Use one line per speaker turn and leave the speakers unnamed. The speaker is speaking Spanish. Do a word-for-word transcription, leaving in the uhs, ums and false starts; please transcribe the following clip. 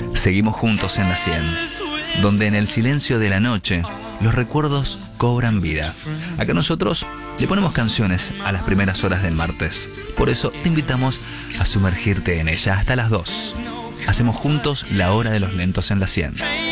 Seguimos juntos en la cien, donde en el silencio de la noche los recuerdos cobran vida. Acá nosotros le ponemos canciones a las primeras horas del martes. Por eso te invitamos a sumergirte en ella hasta las dos. Hacemos juntos la hora de los lentos en la cien.